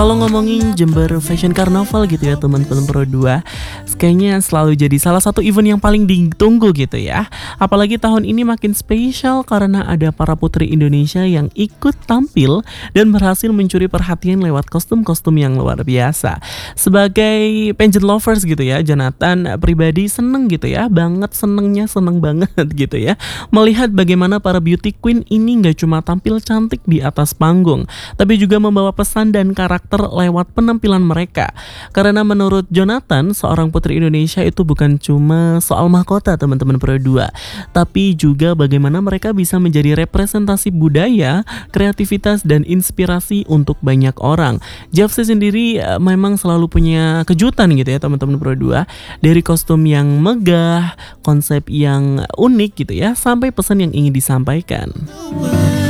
Kalau ngomongin Jember Fashion Carnival gitu ya teman-teman Pro 2, kayaknya selalu jadi salah satu event yang paling ditunggu gitu ya. Apalagi tahun ini makin spesial karena ada para putri Indonesia yang ikut tampil dan berhasil mencuri perhatian lewat kostum-kostum yang luar biasa. Sebagai pageant lovers gitu ya, Jonathan pribadi seneng gitu ya, seneng banget gitu ya. Melihat bagaimana para beauty queen ini gak cuma tampil cantik di atas panggung, tapi juga membawa pesan dan karakter lewat penampilan mereka. Karena menurut Jonathan, seorang putri Indonesia itu bukan cuma soal mahkota teman-teman Pro 2, tapi juga bagaimana mereka bisa menjadi representasi budaya, kreativitas, dan inspirasi untuk banyak orang. JFC sendiri memang selalu punya kejutan gitu ya teman-teman Pro 2, dari kostum yang megah, konsep yang unik gitu ya, sampai pesan yang ingin disampaikan.